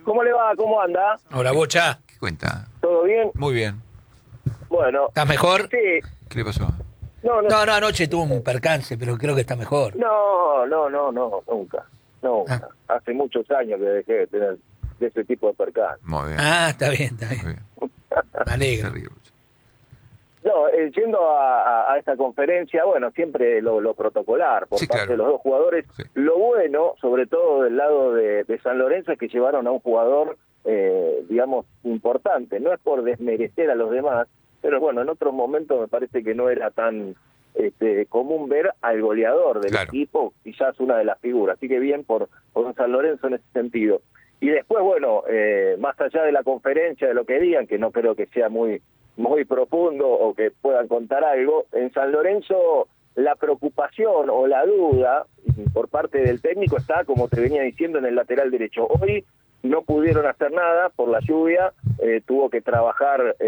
¿Cómo le va? ¿Cómo anda? Hola, Bocha. ¿Qué cuenta? ¿Todo bien? Muy bien. Bueno. ¿Estás mejor? Sí. ¿Qué le pasó? No, No, anoche tuvo un percance, pero creo que está mejor. No, nunca. Ah. Hace muchos años que dejé de tener de ese tipo de percance. Muy bien. Ah, está bien. Muy bien. Me alegro. Se ríe mucho. No, yendo a esta conferencia, bueno, siempre lo protocolar por Sí, parte claro. de los dos jugadores. Sí. Lo bueno, sobre todo del lado de San Lorenzo, es que llevaron a un jugador, digamos, importante. No es por desmerecer a los demás, pero bueno, en otros momentos me parece que no era tan común ver al goleador del Claro. equipo, quizás una de las figuras. Así que bien por San Lorenzo en ese sentido. Y después, bueno, más allá de la conferencia, de lo que digan, que no creo que sea muy profundo o que puedan contar algo, en San Lorenzo la preocupación o la duda por parte del técnico está, como te venía diciendo, en el lateral derecho. Hoy no pudieron hacer nada por la lluvia, tuvo que trabajar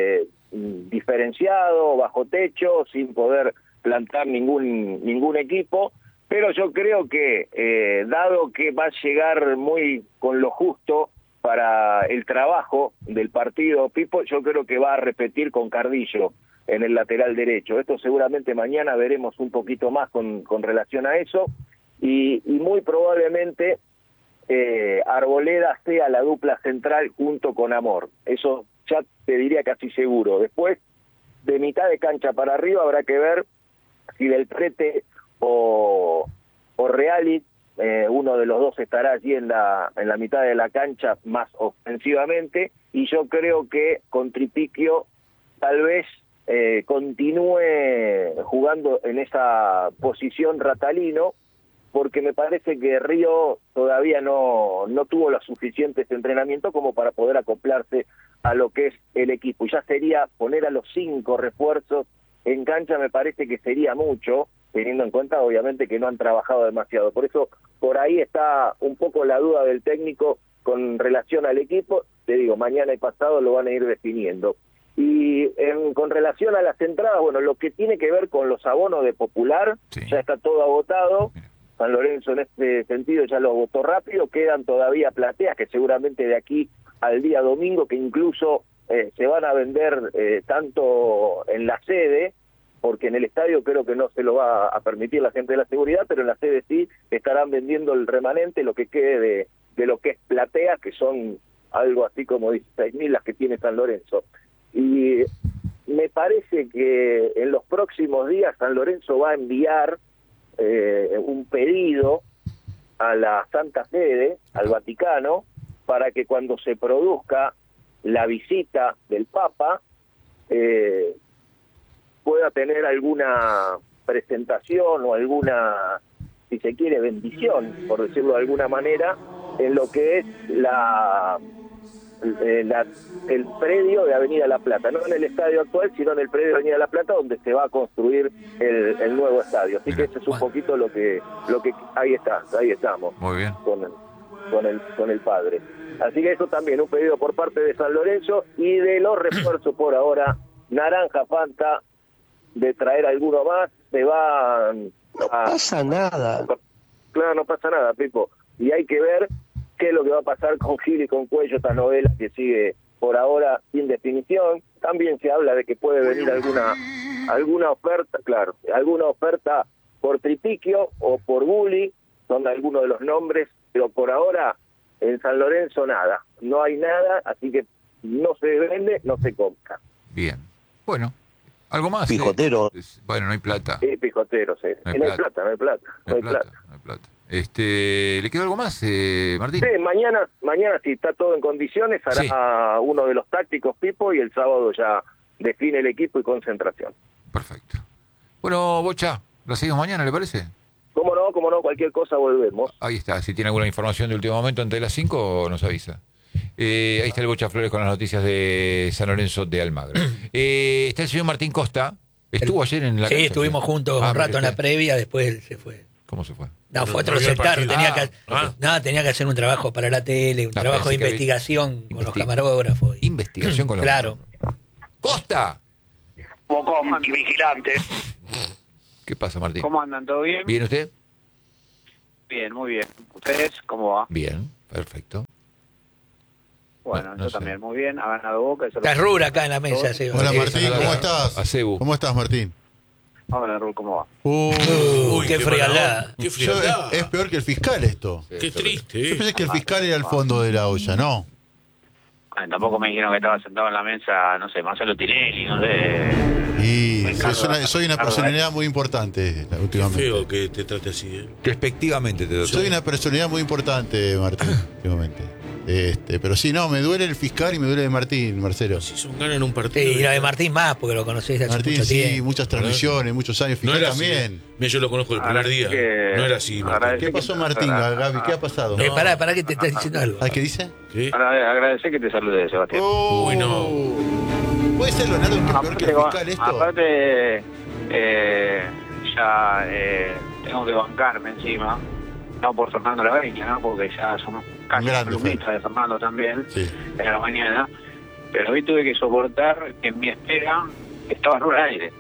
diferenciado, bajo techo, sin poder plantar ningún equipo, pero yo creo que, dado que va a llegar muy con lo justo para el trabajo del partido, Pipo, yo creo que va a repetir con Cardillo en el lateral derecho. Esto seguramente mañana veremos un poquito más con relación a eso, y muy probablemente Arboleda sea la dupla central junto con Amor. Eso ya te diría casi seguro. Después, de mitad de cancha para arriba, habrá que ver si Del Prete o Reali, uno de los dos estará allí en la mitad de la cancha más ofensivamente, y yo creo que con Tripiquio tal vez continúe jugando en esa posición Ratalino, porque me parece que Río todavía no tuvo los suficientes entrenamientos como para poder acoplarse a lo que es el equipo. Y ya sería poner a los 5 refuerzos en cancha, me parece que sería mucho, teniendo en cuenta obviamente que no han trabajado demasiado. Por eso, por ahí está un poco la duda del técnico con relación al equipo. Te digo, mañana y pasado lo van a ir definiendo. Y con relación a las entradas, bueno, lo que tiene que ver con los abonos de Popular, Sí. ya está todo agotado. Mira. San Lorenzo en este sentido ya lo agotó rápido. Quedan todavía plateas que seguramente de aquí al día domingo, que incluso se van a vender tanto en la sede, porque en el estadio creo que no se lo va a permitir la gente de la seguridad, pero en la sede sí estarán vendiendo el remanente, lo que quede de lo que es platea, que son algo así como 16.000 las que tiene San Lorenzo. Y me parece que en los próximos días San Lorenzo va a enviar un pedido a la Santa Sede, al Vaticano, para que cuando se produzca la visita del Papa pueda tener alguna presentación o alguna, si se quiere, bendición, por decirlo de alguna manera, en lo que es el predio de Avenida La Plata, no en el estadio actual, sino en el predio de Avenida La Plata, donde se va a construir el nuevo estadio. Así que eso es un poquito lo que ahí estamos. Muy bien. Con el padre. Así que eso también, un pedido por parte de San Lorenzo, y de los refuerzos por ahora, naranja, Fanta, de traer alguno más, se van No pasa nada. Claro, no pasa nada, Pipo. Y hay que ver qué es lo que va a pasar con Gil y con Cuello, esta novela que sigue por ahora sin definición. También se habla de que puede venir alguna oferta, claro, alguna oferta por Tripiquio o por Bully, son algunos de los nombres, pero por ahora en San Lorenzo nada, no hay nada, así que no se vende, no se compra. Bien. Bueno, ¿algo más? Pijotero. Bueno, no hay plata. Sí, pijotero, sí. No hay No hay plata. plata, no hay plata, no hay plata. No hay plata. ¿Le quedó algo más, Martín? Sí, mañana si está todo en condiciones, hará uno de los tácticos, Pipo, y el sábado ya define el equipo y concentración. Perfecto. Bueno, Bocha, ¿la seguimos mañana, le parece? Cómo no, cualquier cosa volvemos. Ahí está, si tiene alguna información de último momento antes de las 5, nos avisa. Ahí está el Bocha Flores con las noticias de San Lorenzo de Almagro. Está el señor Martín Costa. ¿Estuvo ayer en la Sí, cancha? estuvimos juntos un rato en la previa, después él se fue. ¿Cómo se fue? No, fue otro No vio el sector, partido. tenía que hacer un trabajo para la tele, un trabajo de pensé que investigación con los camarógrafos. Investigación con los Claro. ¡Costa! Bocón, vigilante. ¿Qué pasa, Martín? ¿Cómo andan? ¿Todo bien? ¿Bien usted? Bien, muy bien. ¿Ustedes cómo va? Bien, perfecto. Bueno, No yo sé. también, muy bien, ha ganado Boca. Eso Está lo- Rura acá en la mesa, Seba. Hola Sí, Martín, eso no ¿cómo lo- estás? A Cebu. ¿Cómo estás, Martín? Hola, Raúl, ¿cómo va? Qué frialdad. Qué Yo- frialdad. es peor que el fiscal esto. Qué triste, Yo ¿eh? pensé que el fiscal era el fondo de la olla, ¿no? Tampoco me dijeron que estaba sentado en la mesa, no sé, Marcelo Tinelli, no sé. Y Ricardo, soy una Ricardo, personalidad muy importante Qué últimamente. feo que te trate así, ¿eh? Despectivamente te doy. Soy una personalidad muy importante, Martín, últimamente. Pero sí, no, me duele el fiscal y me duele de Martín, Marcelo. Si son ganan un partido. Sí, y lo de Martín más, porque lo conocés hace Martín, mucho sí, tiempo. muchas transmisiones, muchos años. No Fiscal era así. también. Mira, yo lo conozco el primer día. Que- No era así, Martín. agradece ¿Qué pasó, que- Martín? Gaby, ¿qué ha pasado? No. Pará que te estás diciendo algo. ¿Ah, qué dice? ¿Qué? Agradecer que te salude, Sebastián. Uy, no. ¿Puede ser, Leonardo, que es peor que el fiscal esto? Aparte, ya tengo que bancarme encima, no por Fernando Laveña, ¿no? Porque ya somos casi Grande, columnistas de Fernando también, Sí. de la mañana, pero hoy tuve que soportar que en mi espera estaba Rura al aire.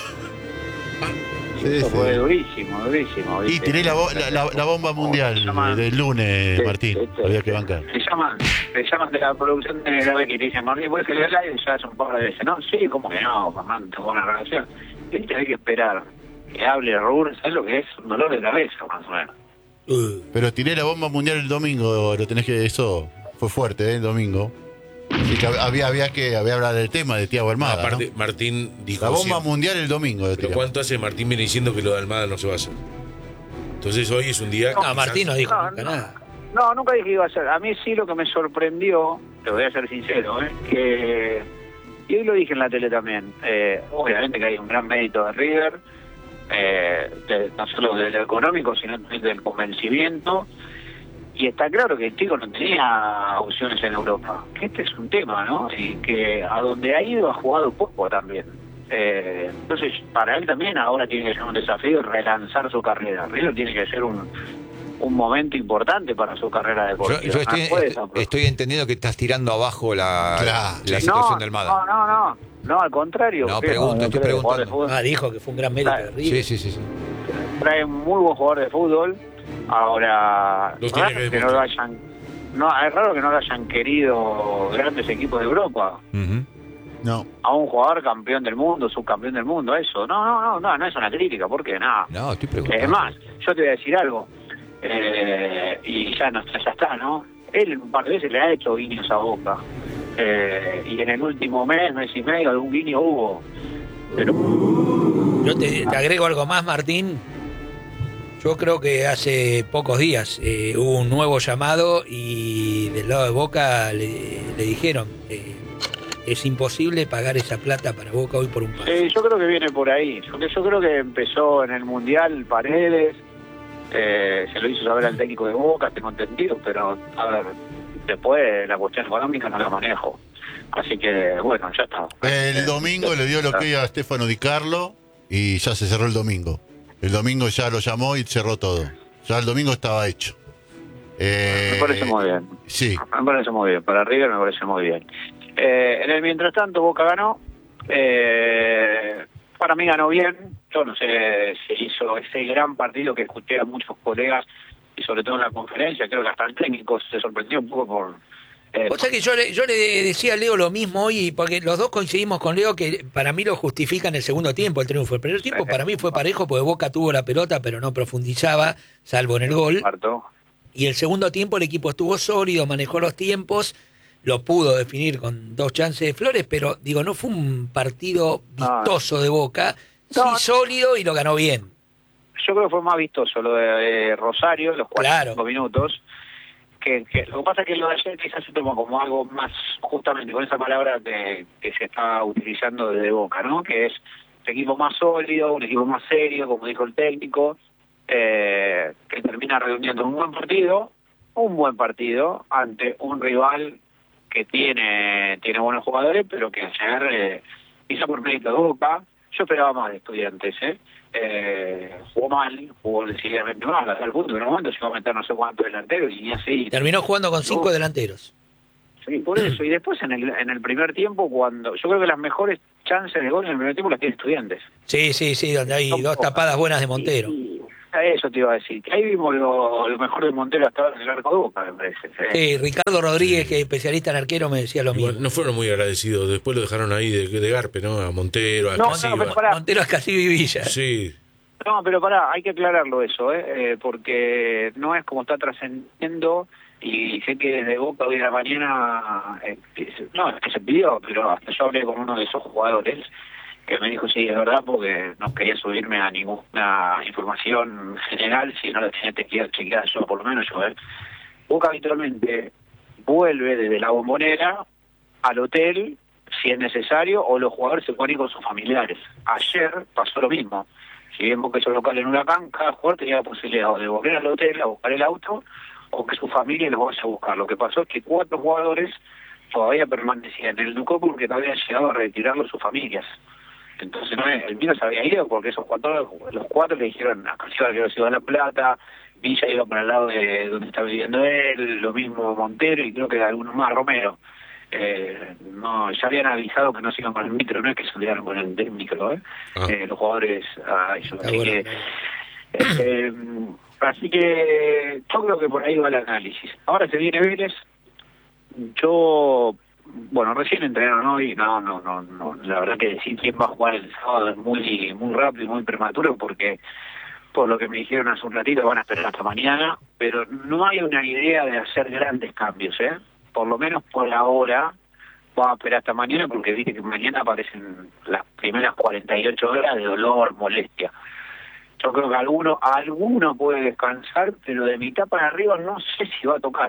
Sí, Eso fue sí. durísimo. Y ¿viste? tiré la bomba mundial del lunes, Sí, Martín. sí, sí. Había que bancar. Te llaman de la producción de la y te dicen, Martín, ¿puedes salir al aire? Ya hace un par de veces. No, sí, como que no, Fernando, tengo una relación. Y tenés que esperar que hable Rura, ¿sabes lo que es? Un dolor de cabeza, más o menos. Pero tiré la bomba mundial el domingo, lo tenés que... Eso fue fuerte, el domingo. Así que había que hablar del tema de Thiago Almada, ¿no? Aparte, Martín dijo. La bomba siempre- mundial el domingo. Pero ¿cuánto hace Martín viene diciendo que lo de Almada no se va a hacer? Entonces hoy es un día. No, quizás- Martín no dijo No, nunca no. nada. No, nunca dije que iba a ser. A mí sí lo que me sorprendió, te voy a ser sincero, que, y hoy lo dije en la tele también, obviamente que hay un gran mérito de River, no solo del económico, sino también del convencimiento, y está claro que el chico no tenía opciones en Europa, que este es un tema, ¿no? Y que a donde ha ido ha jugado poco también. Entonces, para él también ahora tiene que ser un desafío relanzar su carrera. River tiene que ser un momento importante para su carrera deportiva. Yo estoy entendiendo que estás tirando abajo la situación de Almada. No, al contrario. No, porque pregunto, estoy creo que preguntando. jugador de fútbol Dijo que fue un gran mérito de River. Sí. trae muy buen jugador de fútbol. Ahora, Los tiene que es raro que no lo hayan querido grandes equipos de Europa. Ujú. No. A un jugador campeón del mundo, subcampeón del mundo, eso. No es una crítica, porque nada. No, estoy preguntando. Es más, yo te voy a decir algo, y ya está, ¿no? Él un par de veces le ha hecho guiños a Boca, y en el último mes y medio algún guiño hubo, pero Yo te agrego algo más, Martín. Yo creo que hace pocos días hubo un nuevo llamado y del lado de Boca le dijeron es imposible pagar esa plata para Boca hoy por un pase. yo creo que viene por ahí. Yo creo que empezó en el Mundial Paredes, se lo hizo saber al técnico de Boca, tengo entendido, pero a ver, después la cuestión económica no la manejo. Así que, bueno, ya está. El domingo le dio lo que a Stefano Di Carlo y ya se cerró el domingo. El domingo ya lo llamó y cerró todo. Ya el domingo estaba hecho. Me parece muy bien. Sí. Me parece muy bien. Para River me parece muy bien. En el mientras tanto, Boca ganó. Para mí ganó bien. Yo no sé si hizo ese gran partido que escuché a muchos colegas y sobre todo en la conferencia. Creo que hasta el técnico se sorprendió un poco por... O sea que yo le decía a Leo lo mismo hoy, porque los dos coincidimos con Leo que para mí lo justifica en el segundo tiempo el triunfo. El primer tiempo para mí fue parejo porque Boca tuvo la pelota pero no profundizaba, salvo en el gol. Marto. Y el segundo tiempo el equipo estuvo sólido, manejó los tiempos, lo pudo definir con 2 chances de Flores, pero digo, no fue un partido vistoso de Boca, sí sólido y lo ganó bien. Yo creo que fue más vistoso lo de Rosario, los 45 minutos. Que lo que pasa es que lo de ayer quizás se toma como algo más, justamente con esa palabra que se está utilizando desde Boca, ¿no? Que es un equipo más sólido, un equipo más serio, como dijo el técnico, que termina reuniendo un buen partido ante un rival que tiene buenos jugadores, pero que ayer hizo por mérito de Boca. Yo esperaba más de Estudiantes, jugó decididamente mal, hasta el punto que en un momento se iba a meter no sé cuántos delanteros y ni así. Terminó jugando con 5 delanteros. Sí, por eso. Y después en el primer tiempo, cuando yo creo que las mejores chances de gol en el primer tiempo las tiene Estudiantes. Sí, donde hay 2 tapadas buenas de Montero. Eso te iba a decir. Que ahí vimos lo mejor de Montero hasta ahora en el arco de Boca, me parece. Sí, Ricardo Rodríguez, que es especialista en arquero, me decía lo mismo. Igual, no fueron muy agradecidos. Después lo dejaron ahí de Garpe, ¿no? A Montero, a No, Casiva. pero pará. Montero es casi Vivilla. Sí. No, pero pará, hay que aclararlo eso, porque no es como está trascendiendo, y sé que desde Boca hoy de la mañana, no, es que se pidió, pero hasta yo hablé con uno de esos jugadores que me dijo, sí, es verdad, porque no quería subirme a ninguna información general, si no la tenía que chequear yo, por lo menos yo. Boca habitualmente vuelve desde la Bombonera al hotel, si es necesario, o los jugadores se pueden ir con sus familiares. Ayer pasó lo mismo. Si bien Boca hizo local en Huracán, cada jugador tenía la posibilidad de volver al hotel a buscar el auto, o que su familia los vaya a buscar. Lo que pasó es que 4 jugadores todavía permanecían en el Ducó porque no habían llegado a retirarlo sus familias. Entonces el mío se había ido porque los 4 le dijeron a Casiva que había ido a La Plata, Villa iba para el lado de donde está viviendo él, lo mismo Montero y creo que algunos más, Romero. No, ya habían avisado que no se iban con el micro, no es que se olvidaron con el micro, los jugadores a ellos. Así que yo creo que por ahí va el análisis. Ahora se viene Vélez. Yo, bueno, recién entrenaron hoy, no, la verdad que decir quién va a jugar el sábado es muy rápido y muy prematuro porque por lo que me dijeron hace un ratito van a esperar hasta mañana, pero no hay una idea de hacer grandes cambios, por lo menos por ahora vamos a esperar hasta mañana porque viste que mañana aparecen las primeras 48 horas de dolor, molestia. Yo creo que alguno puede descansar, pero de mitad para arriba no sé si va a tocar,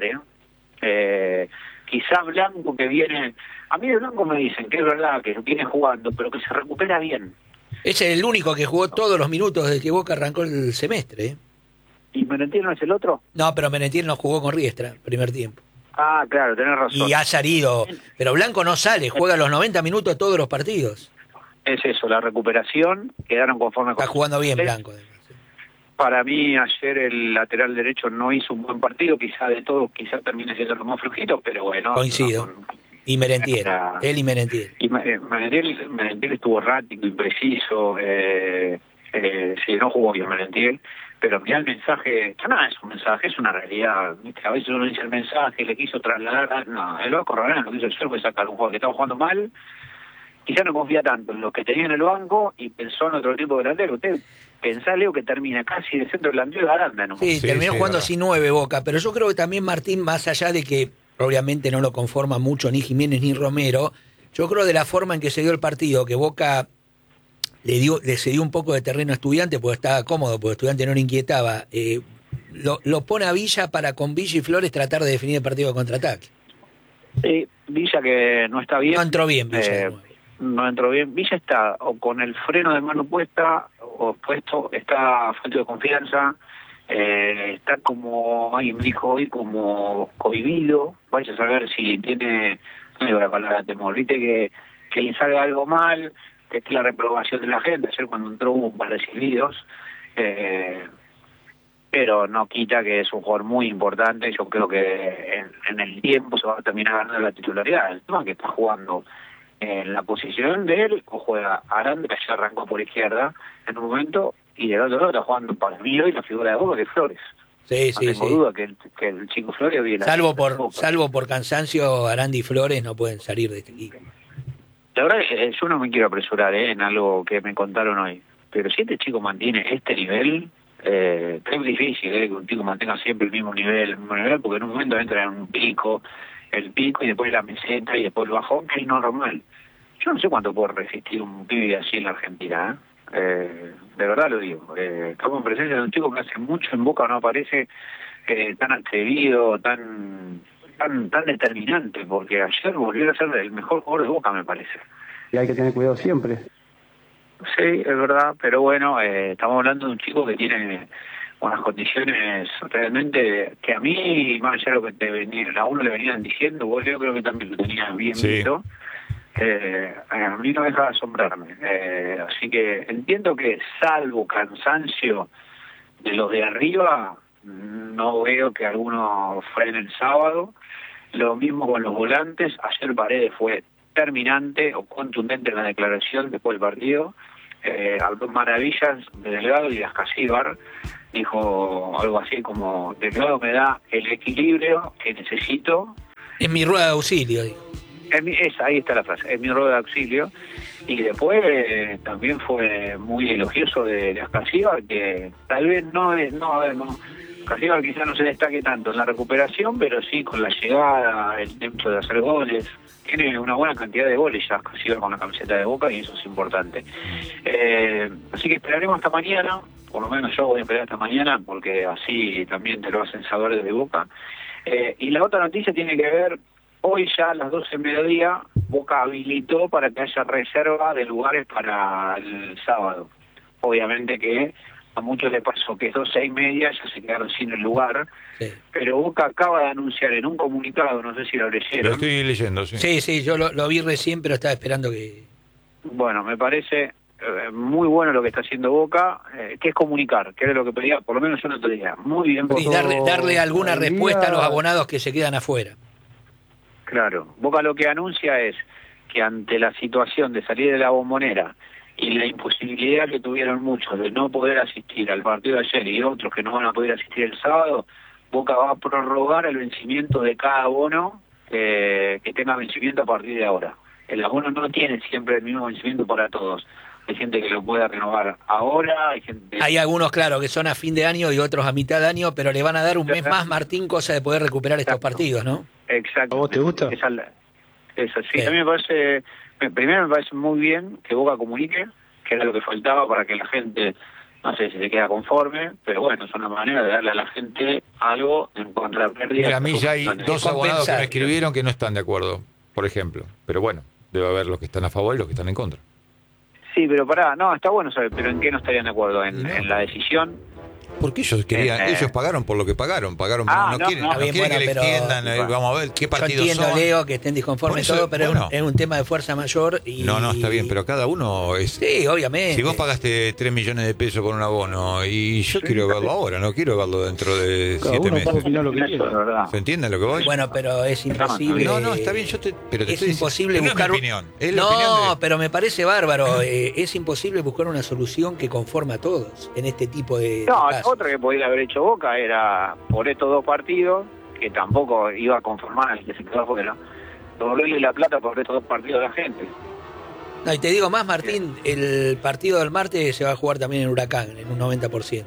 quizá Blanco que viene, a mí de Blanco me dicen que es verdad que viene jugando, pero que se recupera bien. Es el único que jugó todos los minutos desde que Boca arrancó el semestre, ¿Y Merentiel no es el otro? No, pero Merentiel no jugó con Riestra, primer tiempo. Ah, claro, tenés razón. Y ha salido, pero Blanco no sale, juega los 90 minutos todos los partidos. Es eso, la recuperación, quedaron conforme Está con... jugando bien Blanco. Para mí ayer el lateral derecho no hizo un buen partido, quizá de todos, quizá termine siendo lo más flojito, pero bueno. Coincido. Y Merentiel, él y Merentiel. Y Merentiel estuvo errático, impreciso, sí, no jugó bien Merentiel, pero mirá el mensaje, no es un mensaje, es una realidad, ¿viste? A veces uno dice el mensaje, le quiso trasladar, no, el Vasco Rodríguez lo que hizo ayer fue sacar un jugador que estaba jugando mal, quizá no confía tanto en los que tenía en el banco y pensó en otro tipo de delantero. Usted pensá, Leo, que termina casi de centro delantero de Aranda, ¿no? Sí, terminó jugando sin 9 Boca, pero yo creo que también Martín, más allá de que obviamente no lo conforma mucho ni Jiménez ni Romero, yo creo de la forma en que se dio el partido, que Boca le cedió un poco de terreno a Estudiante porque estaba cómodo, porque Estudiante no le inquietaba, lo pone a Villa para con Villa y Flores tratar de definir el partido de contraataque. Sí, Villa que no está bien. No entró bien Villa. No entró bien. Villa está o con el freno de mano puesta o puesto, está falto de confianza, está como alguien me dijo hoy, como cohibido. Vaya a saber si tiene, no digo la palabra temor, viste que le salga algo mal, que es la reprobación de la gente. Ayer cuando entró hubo un par de silbidos, pero no quita que es un jugador muy importante. Yo creo que en el tiempo se va a terminar ganando la titularidad. El tema es que está jugando en la posición de él, o juega Aranda, que ya arrancó por izquierda en un momento, y del otro lado está jugando Palmiro y la figura de Boca, que es Flores. Sí, no tengo duda que el chico Flores viene. Salvo por cansancio, Aranda y Flores no pueden salir de este equipo. La verdad es que yo no me quiero apresurar en algo que me contaron hoy, pero si este chico mantiene este nivel, es difícil que un chico mantenga siempre el mismo nivel, porque en un momento entra en un pico, el pico y después la meseta y después el bajón, que es normal. Yo no sé cuánto puede resistir un pibe así en la Argentina, de verdad lo digo. Estamos en presencia de un chico que hace mucho en Boca no aparece, tan atrevido, tan determinante, porque ayer volvió a ser el mejor jugador de Boca, me parece. Y hay que tener cuidado siempre. Sí, es verdad, pero bueno, estamos hablando de un chico que tiene unas condiciones realmente que a mí, más allá de lo que a uno le venían diciendo, vos yo creo que también lo tenías bien visto, a mí no deja de asombrarme. Así que entiendo que salvo cansancio de los de arriba, no veo que alguno frene el sábado. Lo mismo con los volantes. Ayer Paredes fue terminante o contundente en la declaración después del partido. habló maravillas de Delgado y de Ascasíbar. Dijo algo así como: Delgado me da el equilibrio que necesito. Es mi rueda de auxilio, dijo. Ahí está la frase, es mi rueda de auxilio. Y después también fue muy elogioso de Ascasíbar, que tal vez no. Ascasíbar quizás no se destaque tanto en la recuperación, pero sí con la llegada, el tiempo de hacer goles. Tiene una buena cantidad de goles ya Ascasíbar con la camiseta de Boca, y eso es importante. Así que esperaremos hasta mañana, por lo menos yo voy a esperar hasta mañana, porque así también te lo hacen saber desde Boca. Y la otra noticia tiene que ver, hoy ya a las 12 del mediodía, Boca habilitó para que haya reserva de lugares para el sábado. Obviamente que a muchos les pasó que 12:30 ya se quedaron sin el lugar, sí. Pero Boca acaba de anunciar en un comunicado, no sé si lo leyeron. Lo estoy leyendo, sí. Sí, yo lo vi recién, pero estaba esperando que... Bueno, me parece muy bueno lo que está haciendo Boca, que es comunicar, que era lo que pedía, por lo menos yo no te diría. Muy bien. Y darle alguna respuesta a los abonados que se quedan afuera. Claro, Boca lo que anuncia es que ante la situación de salir de la Bombonera y la imposibilidad que tuvieron muchos de no poder asistir al partido de ayer y otros que no van a poder asistir el sábado, Boca va a prorrogar el vencimiento de cada abono que tenga vencimiento a partir de ahora. El abono no tiene siempre el mismo vencimiento para todos. Hay gente que lo puede renovar ahora, hay algunos, claro, que son a fin de año y otros a mitad de año, pero le van a dar un mes más, Martín, cosa de poder recuperar estos partidos, ¿no? Exacto. ¿A vos te gusta? Eso sí, a mí me parece, primero me parece muy bien que Boca comunique, que era lo que faltaba para que la gente, no sé si se queda conforme, pero bueno, es una manera de darle a la gente algo en contra de la pérdida. Mira, a mí ya hay dos abonados que me escribieron que no están de acuerdo, por ejemplo, pero bueno, debe haber los que están a favor y los que están en contra. Sí, pero no, está bueno saber, pero ¿en qué no estarían de acuerdo? ¿En la decisión? Porque ellos querían, ellos pagaron por lo que pagaron, no quieren que le extiendan, vamos a ver qué partidos son. Yo entiendo, Leo, que estén disconformes todo, pero bueno, es un tema de fuerza mayor. Y... No, está bien, pero cada uno es... Sí, obviamente. Si vos pagaste 3 millones de pesos por un abono y yo quiero verlo ahora, no quiero verlo dentro de 7 meses. ¿Se entiende lo que voy? Bueno, pero es imposible. No, está bien, pero te es imposible buscar... No es mi opinión. No, pero me parece bárbaro. Es imposible buscar una solución que conforme a todos en este tipo de casos. Otra que podría haber hecho Boca era por estos dos partidos, que tampoco iba a conformar al que se quedó afuera, doble la plata por estos dos partidos de la gente. No, y te digo más, Martín, el partido del martes se va a jugar también en Huracán, en un 90%.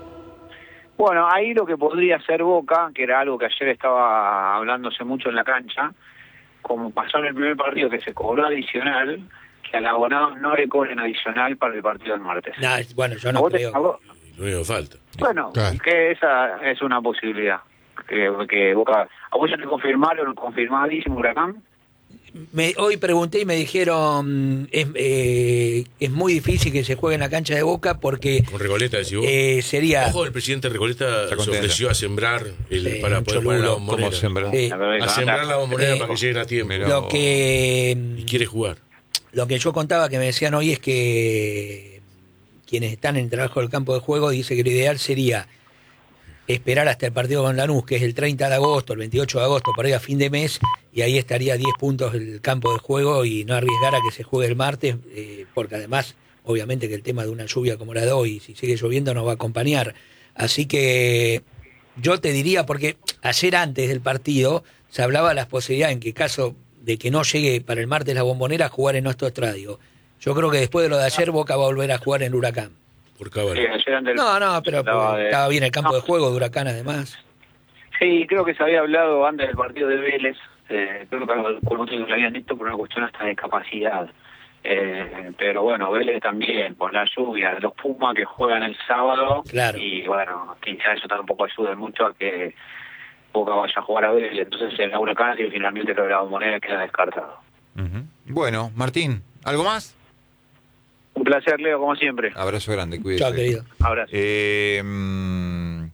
Bueno, ahí lo que podría hacer Boca, que era algo que ayer estaba hablándose mucho en la cancha, como pasó en el primer partido que se cobró adicional, que al abonado no le cobren adicional para el partido del martes. No, bueno, yo no creo. Lo único que falta. Bueno, claro. Que esa es una posibilidad. Que Boca... ¿A vos ya te confirmaron, confirmadísimo Huracán? Hoy pregunté y me dijeron es muy difícil que se juegue en la cancha de Boca porque... Con Recoleta, decís vos. Sería... Ojo, el presidente Recoleta se ofreció a sembrar para poder poner la bombonera. ¿Cómo sembrar? A sembrar la bombonera para que lleguen a tiempo. Lo que... Y quiere jugar. Lo que yo contaba que me decían hoy es que quienes están en el trabajo del campo de juego dice que lo ideal sería esperar hasta el partido con Lanús, que es el 30 de agosto, el 28 de agosto, por ahí a fin de mes, y ahí estaría 10 puntos el campo de juego y no arriesgar a que se juegue el martes, porque además, obviamente que el tema de una lluvia como la de hoy, si sigue lloviendo, nos va a acompañar. Así que yo te diría, porque ayer antes del partido se hablaba de las posibilidades en que caso de que no llegue para el martes la Bombonera, jugar en nuestro estadio. Yo creo que después de lo de ayer, Boca va a volver a jugar en Huracán. Por Cabal. No, pero estaba bien el campo de juego de Huracán además. Sí, creo que se había hablado antes del partido de Vélez, creo que con otros lo habían dicho por una cuestión hasta de capacidad. Pero bueno, Vélez también, por la lluvia, los Pumas que juegan el sábado, claro. Y bueno, quizás eso tampoco ayude mucho a que Boca vaya a jugar a Vélez. Entonces en la Huracán, y finalmente lo de la Bombonera queda descartado. Uh-huh. Bueno, Martín, ¿algo más? Un placer, Leo, como siempre. Abrazo grande, cuídese. Chao, querido. Abrazo. En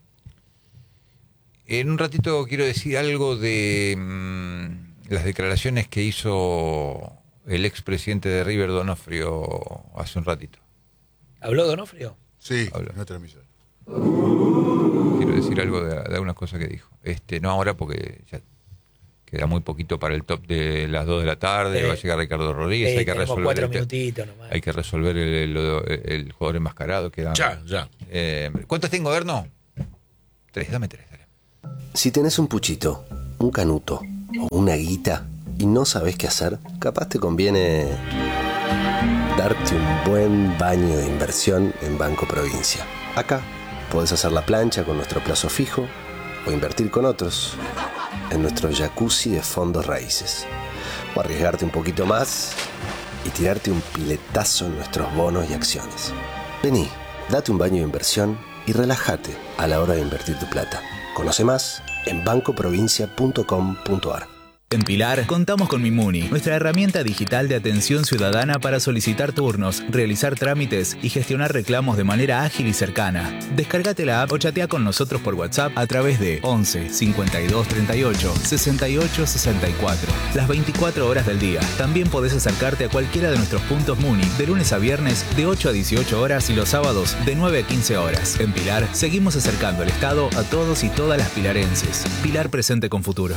un ratito quiero decir algo de las declaraciones que hizo el expresidente de River, Donofrio, hace un ratito. ¿Habló Donofrio? Sí, habló. No transmisión. Quiero decir algo de algunas cosas que dijo. No ahora porque ya Queda muy poquito para el top de las 2 de la tarde. Sí. Va a llegar Ricardo Rodríguez. Hay que tenemos resolver 4 el minutitos nomás. Hay que resolver el jugador enmascarado. Queda, Ya. ¿Cuántos tengo, Erno? 3, dame 3. Dale. Si tenés un puchito, un canuto o una guita y no sabés qué hacer, capaz te conviene darte un buen baño de inversión en Banco Provincia. Acá podés hacer la plancha con nuestro plazo fijo o invertir con otros en nuestro jacuzzi de fondos raíces. O arriesgarte un poquito más y tirarte un piletazo en nuestros bonos y acciones. Vení, date un baño de inversión y relájate a la hora de invertir tu plata. Conoce más en bancoprovincia.com.ar. En Pilar contamos con Mimuni, nuestra herramienta digital de atención ciudadana para solicitar turnos, realizar trámites y gestionar reclamos de manera ágil y cercana. Descárgate la app o chatea con nosotros por WhatsApp a través de 11 52 38 68 64. Las 24 horas del día. También podés acercarte a cualquiera de nuestros puntos Muni de lunes a viernes de 8 a 18 horas y los sábados de 9 a 15 horas. En Pilar seguimos acercando el Estado a todos y todas las pilarenses. Pilar presente con futuro.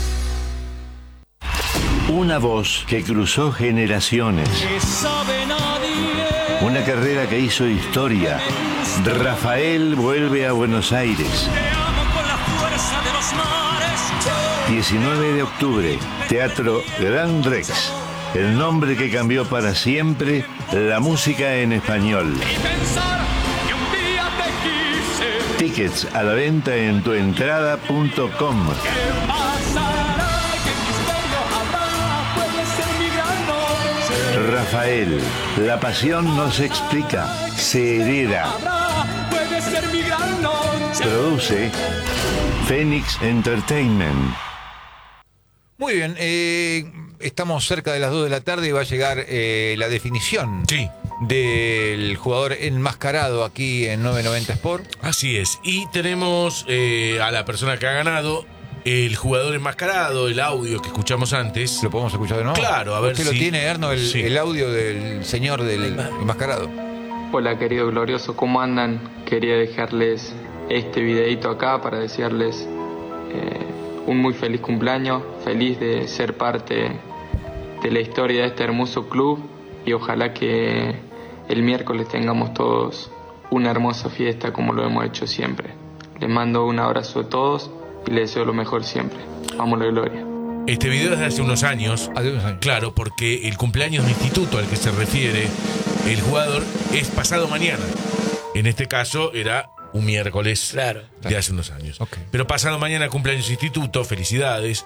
Una voz que cruzó generaciones. Una carrera que hizo historia. Rafael vuelve a Buenos Aires. 19 de octubre, Teatro Gran Rex. El nombre que cambió para siempre la música en español. Tickets a la venta en tuentrada.com. Rafael, la pasión no se explica, se hereda. Produce Phoenix Entertainment. Muy bien, estamos cerca de las 2 de la tarde y va a llegar la definición del jugador enmascarado aquí en 990 Sport. Así es. Y tenemos a la persona que ha ganado el jugador enmascarado, el audio que escuchamos antes. ¿Lo podemos escuchar de nuevo? Claro, a ver si... si... lo tiene, Erno, el audio del señor del enmascarado. Hola, querido glorioso, ¿cómo andan? Quería dejarles este videito acá para desearles un muy feliz cumpleaños, feliz de ser parte de la historia de este hermoso club y ojalá que el miércoles tengamos todos una hermosa fiesta como lo hemos hecho siempre. Les mando un abrazo a todos y les deseo lo mejor siempre. Vamos a la gloria. Este video es de hace unos años. Claro, porque el cumpleaños de instituto al que se refiere el jugador es pasado mañana. En este caso era un miércoles de hace unos años. Okay. Pero pasado mañana cumpleaños de instituto, felicidades.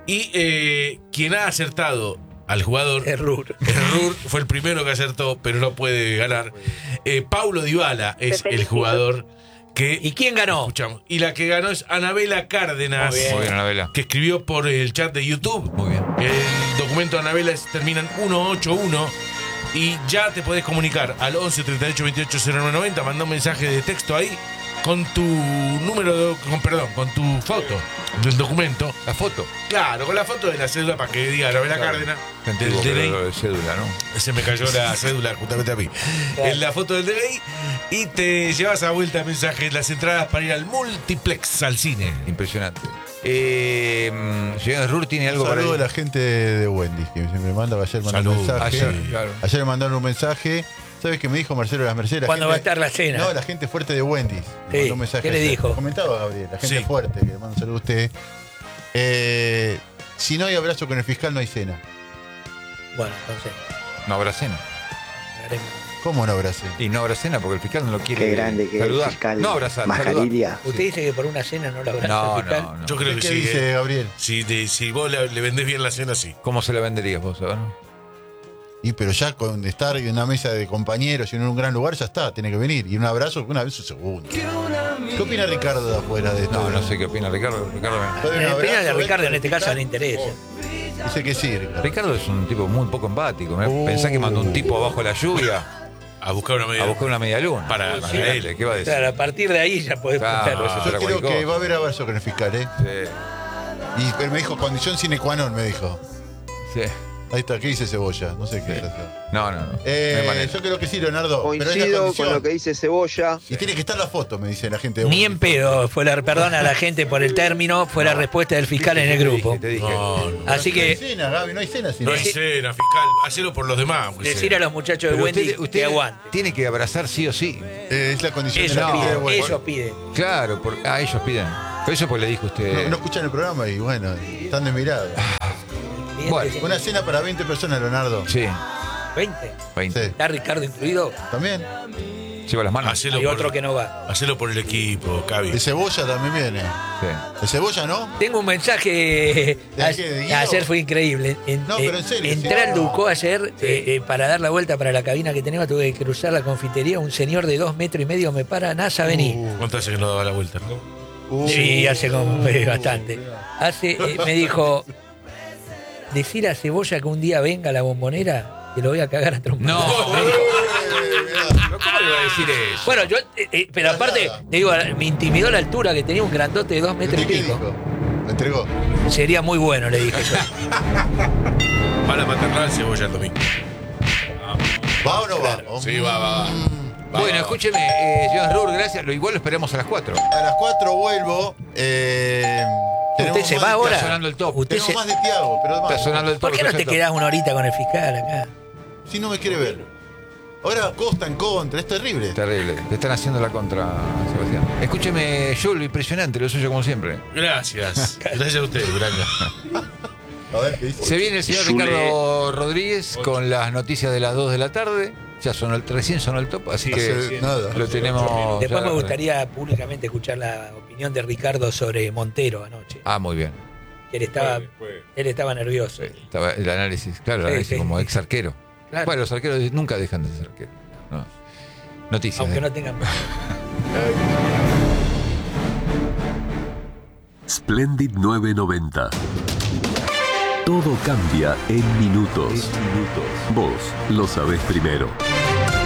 Y quien ha acertado al jugador, Errur fue el primero que acertó, pero no puede ganar. Paulo Dybala es el jugador. ¿Y quién ganó? Escuchamos. Y la que ganó es Anabela Cárdenas. Muy bien, Anabela. Que escribió por el chat de YouTube. Muy bien. El documento de Anabela termina en 181. Y ya te podés comunicar al 11 38 28 0990. Manda un mensaje de texto ahí con tu número, con tu foto del documento. ¿La foto? Claro, con la foto de la cédula para que diga Anabela Cárdenas. Del DNI. De cédula, ¿no? Se me cayó la cédula justamente a mí. En la foto del DNI y te llevas a vuelta mensajes, las entradas para ir al multiplex, al cine. Impresionante. Señor Rur tiene algo para. Saludo a la gente de Wendy's que me manda ayer un mensaje. Ayer me mandaron un mensaje. ¿Sabes qué me dijo Marcelo de las Mercedes? ¿Cuándo va a estar la cena? No, la gente fuerte de Wendy's. Sí. Un mensaje. ¿Qué le dijo? Comentaba Gabriel, la gente fuerte, que le mando un saludo a usted. Si no hay abrazo con el fiscal, no hay cena. Bueno, entonces. No habrá cena. ¿Cómo no habrá cena? Y no habrá cena porque el fiscal no lo quiere. Qué grande que saludar. el fiscal. No abrazar. Mascarilla. ¿Usted dice que por una cena no lo abraza el fiscal? Yo creo que ¿Qué sí. dice Gabriel? Si vos le vendés bien la cena, sí. ¿Cómo se la venderías vos, no? Y pero ya con estar en una mesa de compañeros y en un gran lugar, ya está, tiene que venir. Y un abrazo, una vez un segundo. ¿Qué opina Ricardo de afuera de esto? No sé qué opina Ricardo. Opina de Ricardo en este caso no le interesa. Dice que sí, Ricardo. Ricardo es un tipo muy poco empático. Pensá que mandó un tipo abajo de la lluvia a buscar una media luna. Para él. ¿Qué va a decir? Claro, a partir de ahí ya podés pensarlo. Yo creo que va a haber abrazo con el fiscal, ¿eh? Sí. Pero me dijo, condición sine qua non, me dijo. Sí. Ahí está, ¿qué dice Cebolla? No sé qué está haciendo. No. No hay manera. Yo creo que sí, Leonardo. Coincido con lo que dice Cebolla. Y tiene que estar la foto, me dice la gente. Ni en pedo, perdona a la gente por el término, fue la respuesta del fiscal en el grupo. Te dije. No. Así que. No hay cena, Gaby, no hay cena. No hay cena, fiscal. Hacelo por los demás. Decir a los muchachos de Pero Wendy usted que aguante. Tiene que abrazar sí o sí. Es la condición Ellos de la piden, bueno. ellos piden. Claro, ellos piden. Pero eso pues le dijo usted. No escuchan el programa y bueno, están de mirada. Bueno, Una cena para 20 personas, Leonardo. sí. 20. 20. Sí. ¿Está Ricardo incluido? ¿También? Lleva las manos. Hacelo Hay otro que no va. Hacelo por el equipo, Cavi. De Cebolla también viene. Sí. ¿De Cebolla no? Tengo un mensaje. ¿De qué, de Guido? Ayer fue increíble. No, pero en serio, Entré sí. al Ducó ayer para dar la vuelta para la cabina que tenemos. Tuve que cruzar la confitería. Un señor de 2,5 metros me para. Nasa, vení. ¿Cuánto hace que no daba la vuelta? Sí, hace como bastante. Me dijo, decir a Cebolla que un día venga a la Bombonera, que lo voy a cagar a trompar. No. ¿Cómo le va a decir eso? Bueno, yo, pero aparte, te digo, me intimidó la altura, que tenía un grandote de 2 metros y ¿Qué pico. dijo? ¿Me entregó? Sería muy bueno, le dije yo. Van a maternal Cebolla el domingo. ¿Va o no va? Sí, va. Bueno, escúcheme, señor Rur, gracias. Igual lo esperamos a las 4. A las 4 vuelvo. ¿Usted se va ahora? Está sonando el top. Tenemos más de Tiago, pero Está sonando el top. ¿Por qué no te quedás una horita con el fiscal acá? Si no me quiere ver. Ahora Costa en contra, es terrible. Terrible. Le están haciendo la contra, Sebastián. Escúcheme, Jules, impresionante, lo suyo como siempre. Gracias. Gracias a usted, Granja. A ver qué dice. Se viene el señor Ricardo Rodríguez con las noticias de las 2 de la tarde. Ya recién sonó el top, así que nada. lo tenemos. Después ya. me gustaría públicamente escuchar la opinión de Ricardo sobre Montero anoche. Ah, muy bien. Él estaba nervioso. Estaba el análisis, claro, el Sí, análisis sí. como ex arquero. Claro. Bueno, los arqueros nunca dejan de ser arqueros. No. Noticias. Aunque no tengan. Splendid 990. Todo cambia en minutos. Vos lo sabés primero.